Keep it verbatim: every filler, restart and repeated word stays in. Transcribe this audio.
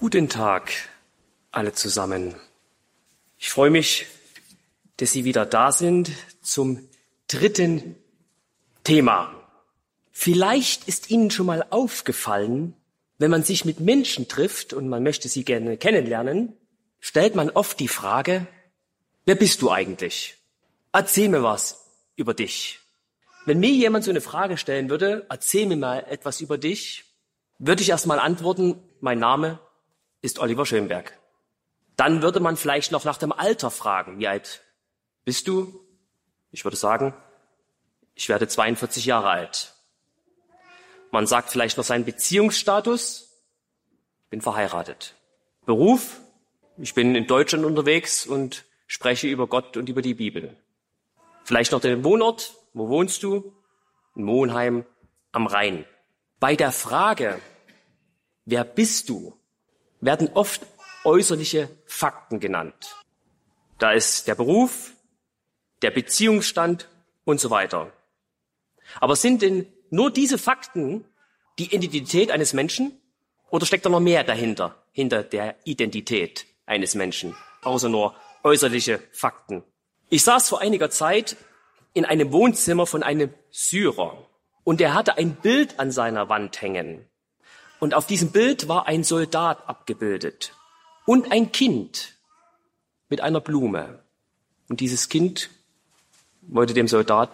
Guten Tag, alle zusammen. Ich freue mich, dass Sie wieder da sind zum dritten Thema. Vielleicht ist Ihnen schon mal aufgefallen, wenn man sich mit Menschen trifft und man möchte sie gerne kennenlernen, stellt man oft die Frage, wer bist du eigentlich? Erzähl mir was über dich. Wenn mir jemand so eine Frage stellen würde, erzähl mir mal etwas über dich, würde ich erst mal antworten, mein Name ist Oliver Schönberg. Dann würde man vielleicht noch nach dem Alter fragen, wie alt bist du? Ich würde sagen, ich werde zweiundvierzig Jahre alt. Man sagt vielleicht noch seinen Beziehungsstatus, ich bin verheiratet. Beruf, ich bin in Deutschland unterwegs und spreche über Gott und über die Bibel. Vielleicht noch den Wohnort, wo wohnst du? In Monheim am Rhein. Bei der Frage, wer bist du, werden oft äußerliche Fakten genannt. Da ist der Beruf, der Beziehungsstand und so weiter. Aber sind denn nur diese Fakten die Identität eines Menschen? Oder steckt da noch mehr dahinter, hinter der Identität eines Menschen, außer nur äußerliche Fakten? Ich saß vor einiger Zeit in einem Wohnzimmer von einem Syrer und er hatte ein Bild an seiner Wand hängen. Und auf diesem Bild war ein Soldat abgebildet und ein Kind mit einer Blume. Und dieses Kind wollte dem Soldat